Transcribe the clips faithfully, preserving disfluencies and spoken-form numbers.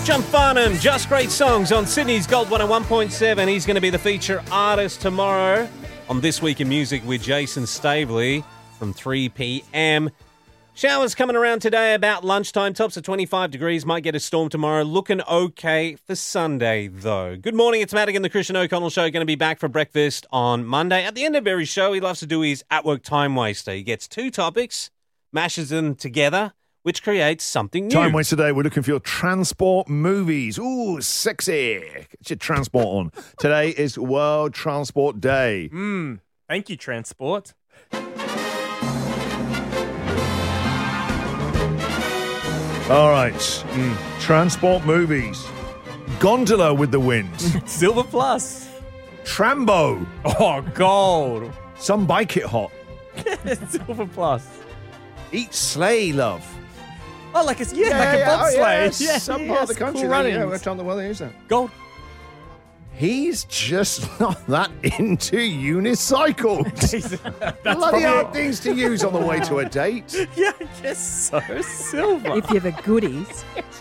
John Farnham, Just Great Songs on Sydney's Gold one oh one point seven. He's going to be the feature artist tomorrow on This Week in Music with Jason Staveley from three p.m. Showers coming around today about lunchtime. Tops of twenty-five degrees. Might get a storm tomorrow. Looking okay for Sunday, though. Good morning. It's Madigan, the Christian O'Connell Show. Going to be back for breakfast on Monday. At the end of every show, he loves to do his at-work time waster. He gets two topics, mashes them together, which creates something new. Time waste today, we're looking for your transport movies. Ooh, sexy. Get your transport on. Today is World Transport Day. Mm, thank you, Transport. All right, mm. transport movies. Gondola with the Wind. Silver Plus. Trambo. Oh, gold. Some Bike It Hot. Silver Plus. Eat Sleigh, love. Oh, like a, yeah, yeah like a yeah, bobsleigh. Oh, yes. Yeah, Some yes, part of the country. Cool They, yeah, runnings. we're trying to well, they use that. Gold. He's just not that into unicycles. Bloody hard things to use on the way to a date. Yeah, I guess so. Silver. If you're the goodies.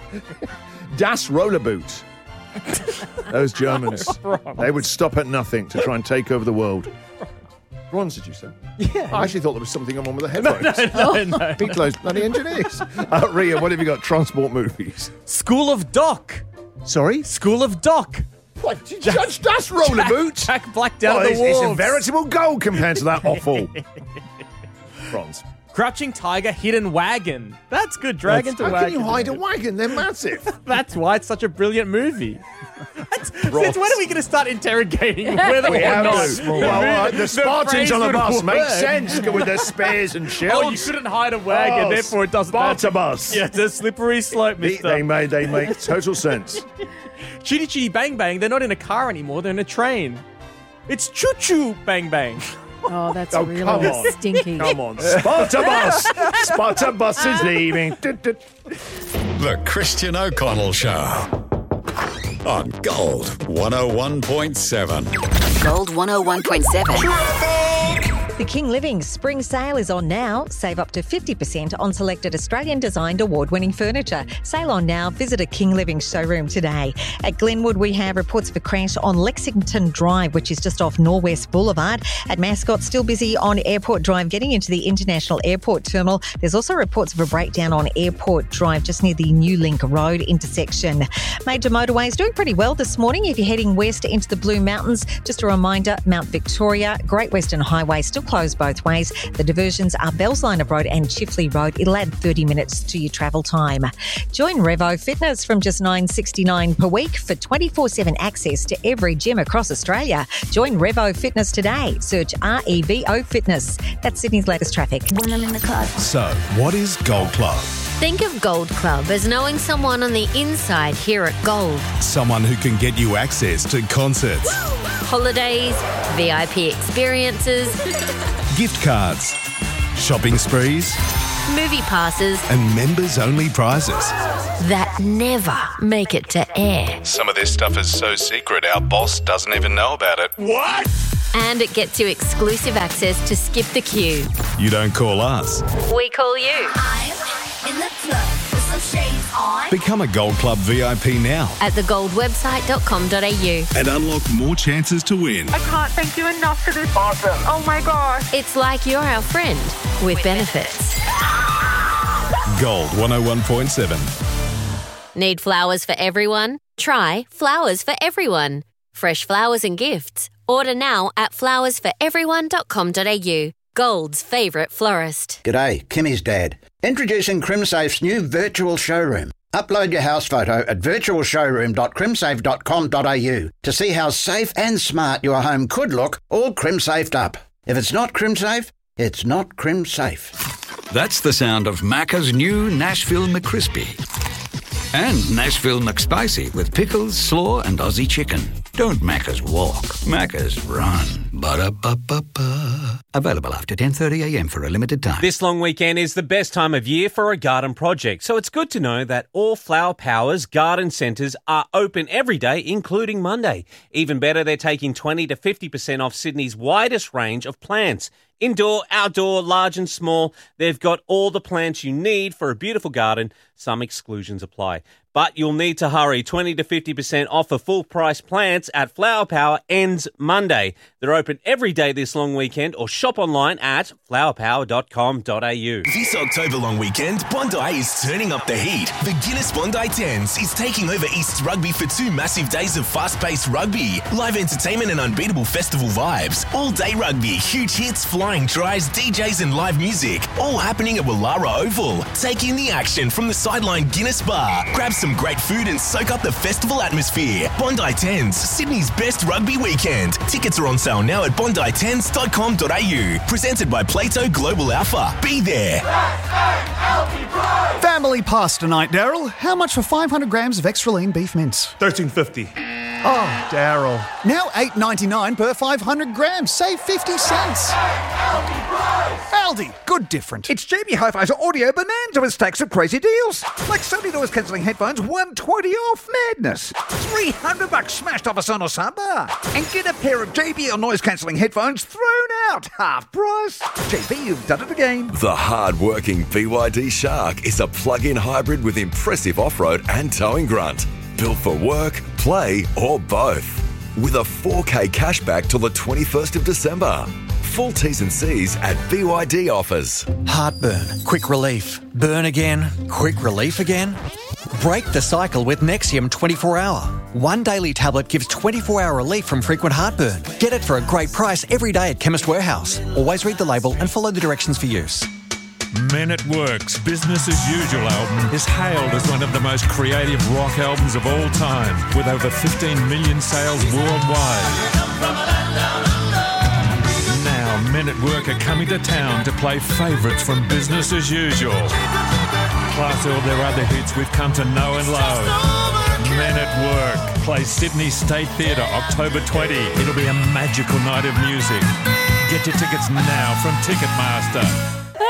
Das Roller Boot. Those Germans. They would stop at nothing to try and take over the world. Bronze, did you say? Yeah. I actually thought there was something wrong with the headphones. No, no, no. Beat those bloody engineers. Uh, Ria, what have you got? Transport movies. School of Doc. Sorry? School of Doc. What? Judge Das Roller Jack, Boot? Jack Black down Oh, at the it's, it's a Wolves. veritable goal compared to that offal. Bronze. Crouching Tiger, Hidden Wagon. That's good. Dragon to How wagon. can you hide a wagon? They're massive. That's why it's such a brilliant movie. That's, since when are we going to start interrogating whether We or have not to. Well, uh, the Spartans on the phrase bus would make work? sense with their spears and shields. Oh, you couldn't hide a wagon, Oh, therefore it doesn't Sparta matter. bus. Yeah, it's a slippery slope, They, mister. they, made, they make total sense. Chitty Chitty Bang Bang, they're not in a car anymore, they're in a train. It's Choo Choo Bang Bang. Oh, that's Oh, really come on. stinky. Come on. Sparta bus. Sparta bus is leaving. The Christian O'Connell Show on Gold one oh one point seven. Gold one oh one point seven. The King Living Spring Sale is on now. Save up to fifty percent on selected Australian-designed award-winning furniture. Sale on now. Visit a King Living showroom today. At Glenwood, we have reports of a crash on Lexington Drive, which is just off Norwest Boulevard. At Mascot, still busy on Airport Drive, getting into the International Airport Terminal. There's also reports of a breakdown on Airport Drive, just near the New Link Road intersection. Major motorways doing pretty well this morning. If you're heading west into the Blue Mountains, just a reminder, Mount Victoria, Great Western Highway still closed both ways. The diversions are Bellsliner Road and Chifley Road. It'll add thirty minutes to your travel time. Join Revo Fitness from just nine dollars sixty-nine per week for twenty-four seven access to every gym across Australia. Join Revo Fitness today. Search R E V O Fitness. That's Sydney's latest traffic. When I'm in the club. So, what is Gold Club? Think of Gold Club as knowing someone on the inside here at Gold. Someone who can get you access to concerts, Holidays, V I P experiences, gift cards, shopping sprees, movie passes and members-only prizes. that never make it to air. Some of this stuff is so secret our boss doesn't even know about it. What? And it gets you exclusive access to skip the queue. You don't call us. We call you. I'm in the club with some shades on. Become a Gold Club V I P now At the gold website dot com dot a u. and unlock more chances to win. I can't thank you enough for this. Awesome. Oh my gosh. It's like you're our friend with benefits. Gold one oh one point seven. Need flowers for everyone? Try Flowers for Everyone. Fresh flowers and gifts. Order now at flowers for everyone dot com dot a u. Gold's favourite florist. G'day, Kimmy's dad. Introducing CrimSafe's new virtual showroom. Upload your house photo at virtual showroom dot crimsafe dot com dot a u to see how safe and smart your home could look, all CrimSafed up. If it's not CrimSafe, it's not CrimSafe. That's the sound of Macca's new Nashville McCrispy. And Nashville McSpicy with pickles, slaw and Aussie chicken. Don't Macca's walk, Macca's run. Ba-da-ba-ba-ba. Available after ten thirty a m for a limited time. This long weekend is the best time of year for a garden project, so it's good to know that all Flower Powers garden centres are open every day, including Monday. Even better, they're taking twenty to fifty percent off Sydney's widest range of plants. Indoor, outdoor, large and small, they've got all the plants you need for a beautiful garden. Some exclusions apply. But you'll need to hurry. twenty to fifty percent off for full price plants at Flower Power ends Monday. They're open every day this long weekend, or shop online at flower power dot com dot a u. This October long weekend, Bondi is turning up the heat. The Guinness Bondi Tens is taking over East Rugby for two massive days of fast-paced rugby, live entertainment and unbeatable festival vibes. All-day rugby, huge hits, flying tries, D Js and live music, all happening at Wallara Oval. Take in the action from the sideline Guinness Bar. Grab some great food and soak up the festival atmosphere. Bondi Tens, Sydney's best rugby weekend. Tickets are on sale now at bondi tens dot com dot a u. Presented by Plato Global Alpha. Be there. Family pasta night, Daryl. How much for five hundred grams of extra lean beef mince? thirteen fifty. Oh, Daryl. Now eight ninety-nine per five hundred grams. Save fifty cents. Aldi, good different. It's J B Hi-Fi's Audio Bonanza with stacks of crazy deals. Like Sony noise cancelling headphones, one twenty off. Madness. three hundred bucks smashed off a Sonos soundbar. And get a pair of J B L noise cancelling headphones thrown out. Half price. J B, you've done it again. The hard-working B Y D Shark is a plug-in hybrid with impressive off-road and towing grunt. Built for work, play, or both. With a four K cashback till the twenty-first of December. Full T's and C's at B Y D offers. Heartburn, quick relief. Burn again, quick relief again. Break the cycle with Nexium twenty-four hour. One daily tablet gives twenty-four hour relief from frequent heartburn. Get it for a great price every day at Chemist Warehouse. Always read the label and follow the directions for use. Men at Work's Business as Usual album is hailed as one of the most creative rock albums of all time, with over fifteen million sales worldwide. Now, Men at Work are coming to town to play favourites from Business as Usual, plus all their other hits we've come to know and love. Men at Work plays Sydney State Theatre October twentieth. It'll be a magical night of music. Get your tickets now from Ticketmaster.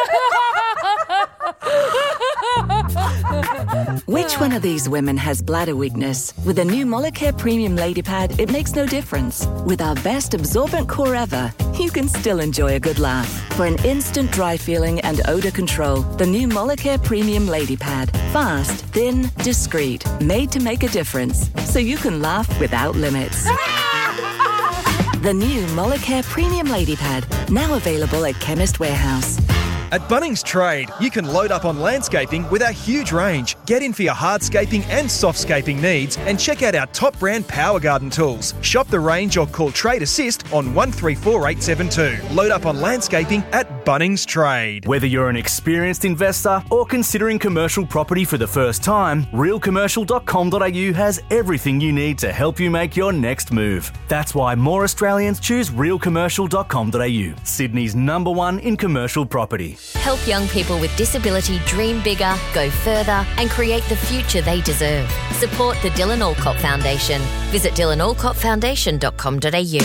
Which one of these women has bladder weakness? With a new Molicare Premium Lady Pad, it makes no difference. With our best absorbent core ever, you can still enjoy a good laugh. For an instant dry feeling and odour control, the new Molicare Premium Lady Pad. Fast, thin, discreet, made to make a difference. So you can laugh without limits. The new Molicare Premium Lady Pad, now available at Chemist Warehouse. At Bunnings Trade, you can load up on landscaping with our huge range. Get in for your hardscaping and softscaping needs and check out our top brand Power Garden tools. Shop the range or call Trade Assist on one three four eight seven two. Load up on landscaping at Bunnings Trade. Whether you're an experienced investor or considering commercial property for the first time, real commercial dot com dot a u has everything you need to help you make your next move. That's why more Australians choose real commercial dot com dot a u, Sydney's number one in commercial property. Help young people with disability dream bigger, go further, and create the future they deserve. Support the Dylan Alcott Foundation. Visit dylan alcott foundation dot com dot a u.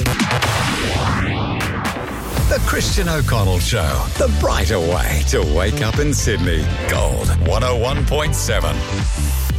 The Christian O'Connell Show, the brighter way to wake up in Sydney. Gold one oh one point seven.